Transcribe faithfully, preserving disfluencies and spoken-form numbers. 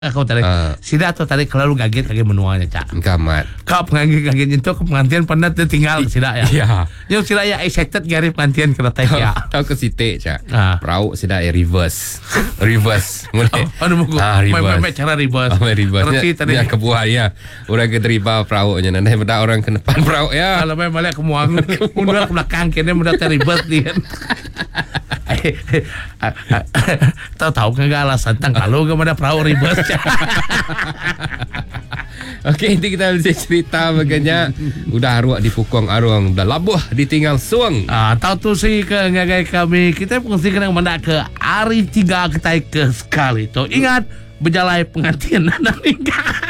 Kau tarik uh, sida atau tarik kalau gaget lagi menuanya cak. Kamat. Kau pengantin gaget itu ke pengantin pernah tertinggal sida ya. Iya. Yang sida ya excited gari pengantin kereta ya. Tahu ke site cak. Uh. Perahu sida ya reverse. Reverse. Mulai. Anu mugo. Ah, reverse. Mai cara reverse. Oh, reverse. Berarti tadi ya kebuah ya. Orang ke terima perahunya nanti beda orang ke depan perahu ya. Kalau mai balik ke muang, mundur ke belakang kene mudah reverse dia. Tahu-tahu kagak alasan tang kalau gak ada perahu ribet. Okey, nanti kita bisa cerita bagainya udah arwah di pukong arwang, udah labuh ditinggal suang. Ah, tahu tu sih ke ngagai kami kita mesti kena mendak ke hari tiga kita ke sekali tu. Ingat berjalai pengantin anak nikah.